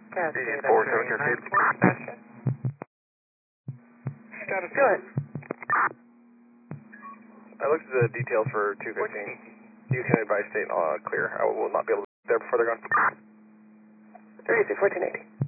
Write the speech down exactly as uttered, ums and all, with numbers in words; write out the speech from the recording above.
Cascade, four seven Cascade. Status. Go ahead. I looked at the details for two fifteen. Houston Advice State uh, clear. I will not be able to get there before they're gone. thirty-two, fourteen eighty.